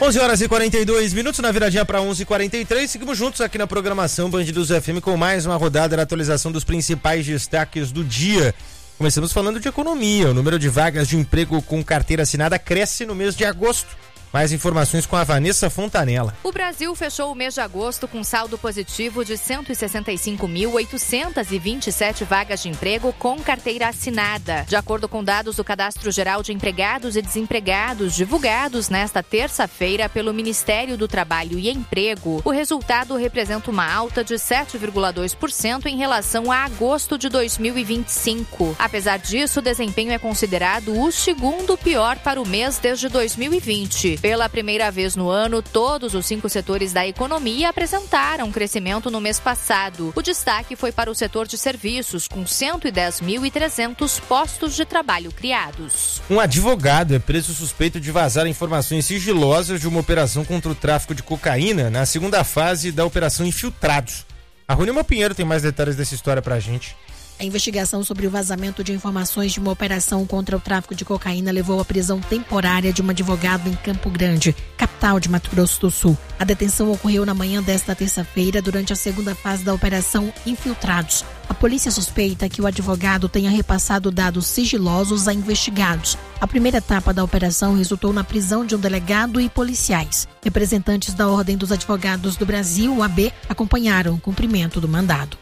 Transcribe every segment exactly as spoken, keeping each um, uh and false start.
onze horas e quarenta e dois minutos, na viradinha para onze e quarenta e três. Seguimos juntos aqui na programação Band News F M com mais uma rodada da atualização dos principais destaques do dia. Começamos falando de economia. O número de vagas de emprego com carteira assinada cresce no mês de agosto. Mais informações com a Vanessa Fontanella. O Brasil fechou o mês de agosto com saldo positivo de cento e sessenta e cinco mil, oitocentas e vinte e sete vagas de emprego com carteira assinada. De acordo com dados do Cadastro Geral de Empregados e Desempregados, divulgados nesta terça-feira pelo Ministério do Trabalho e Emprego, o resultado representa uma alta de sete vírgula dois por cento em relação a agosto de dois mil e vinte e cinco. Apesar disso, o desempenho é considerado o segundo pior para o mês desde dois mil e vinte. Pela primeira vez no ano, todos os cinco setores da economia apresentaram crescimento no mês passado. O destaque foi para o setor de serviços, com cento e dez mil e trezentos postos de trabalho criados. Um advogado é preso suspeito de vazar informações sigilosas de uma operação contra o tráfico de cocaína na segunda fase da Operação Infiltrados. A Rônima Pinheiro tem mais detalhes dessa história pra gente. A investigação sobre o vazamento de informações de uma operação contra o tráfico de cocaína levou à prisão temporária de um advogado em Campo Grande, capital de Mato Grosso do Sul. A detenção ocorreu na manhã desta terça-feira, durante a segunda fase da Operação Infiltrados. A polícia suspeita que o advogado tenha repassado dados sigilosos a investigados. A primeira etapa da operação resultou na prisão de um delegado e policiais. Representantes da Ordem dos Advogados do Brasil, o A B, acompanharam o cumprimento do mandado.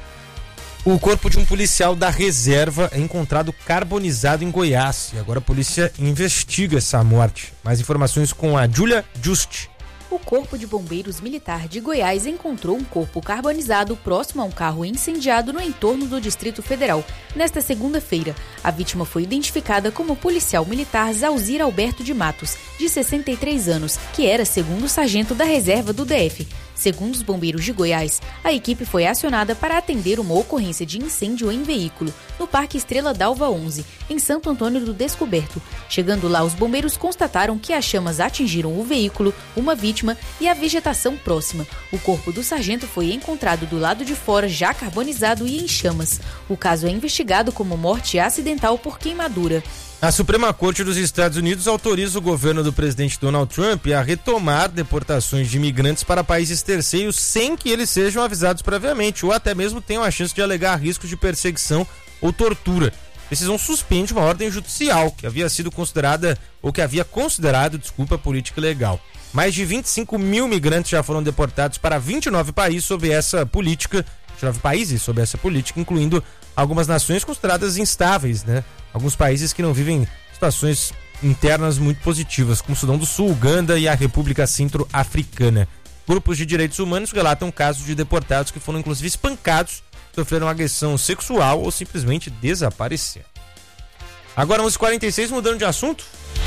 O corpo de um policial da reserva é encontrado carbonizado em Goiás e agora a polícia investiga essa morte. Mais informações com a Júlia Just. O Corpo de Bombeiros Militar de Goiás encontrou um corpo carbonizado próximo a um carro incendiado no entorno do Distrito Federal. Nesta segunda-feira, a vítima foi identificada como o policial militar Zalzir Alberto de Matos, de sessenta e três anos, que era segundo sargento da reserva do D F. Segundo os bombeiros de Goiás, a equipe foi acionada para atender uma ocorrência de incêndio em veículo no Parque Estrela d'Alva onze, em Santo Antônio do Descoberto. Chegando lá, os bombeiros constataram que as chamas atingiram o veículo, uma vítima e a vegetação próxima. O corpo do sargento foi encontrado do lado de fora, já carbonizado e em chamas. O caso é investigado como morte acidental por queimadura. A Suprema Corte dos Estados Unidos autoriza o governo do presidente Donald Trump a retomar deportações de imigrantes para países terceiros sem que eles sejam avisados previamente ou até mesmo tenham a chance de alegar riscos de perseguição ou tortura. A decisão suspende uma ordem judicial que havia sido considerada, ou que havia considerado, desculpa, política ilegal. Mais de vinte e cinco mil migrantes já foram deportados para vinte e nove países sob essa política, vinte e nove países sob essa política, incluindo algumas nações consideradas instáveis, né? Alguns países que não vivem situações internas muito positivas, como Sudão do Sul, Uganda e a República Centro-Africana. Grupos de direitos humanos relatam casos de deportados que foram inclusive espancados, sofreram agressão sexual ou simplesmente desapareceram. Agora onze e quarenta e seis, mudando de assunto.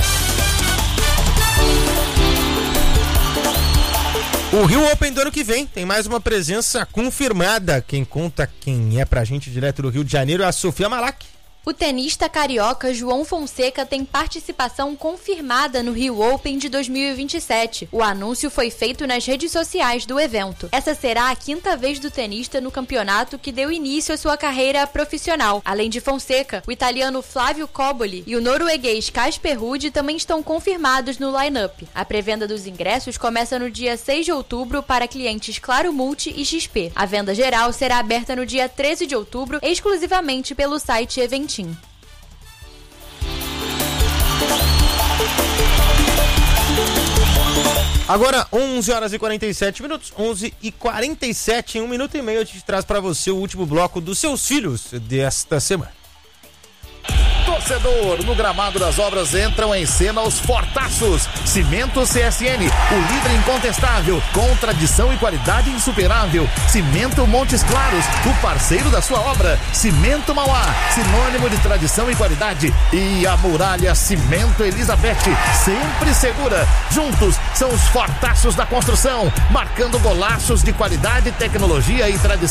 O Rio Open do ano que vem tem mais uma presença confirmada. Quem conta quem é pra gente direto do Rio de Janeiro é a Sofia Malak. O tenista carioca João Fonseca tem participação confirmada no Rio Open de dois mil e vinte e sete. O anúncio foi feito nas redes sociais do evento. Essa será a quinta vez do tenista no campeonato que deu início à sua carreira profissional. Além de Fonseca, o italiano Flávio Cobolli e o norueguês Casper Ruud também estão confirmados no line-up. A pré-venda dos ingressos começa no dia seis de outubro para clientes Claro Multi e X P. A venda geral será aberta no dia treze de outubro, exclusivamente pelo site Eventim. Agora onze horas e quarenta e sete minutos, onze e quarenta e sete, em um minuto e meio a gente traz para você o último bloco dos seus filhos desta semana. Torcedor, no gramado das obras entram em cena os fortaços. Cimento C S N, o líder incontestável, com tradição e qualidade insuperável. Cimento Montes Claros, o parceiro da sua obra. Cimento Mauá, sinônimo de tradição e qualidade. E a Muralha Cimento Elizabeth, sempre segura. Juntos são os fortaços da construção, marcando golaços de qualidade, tecnologia e tradição.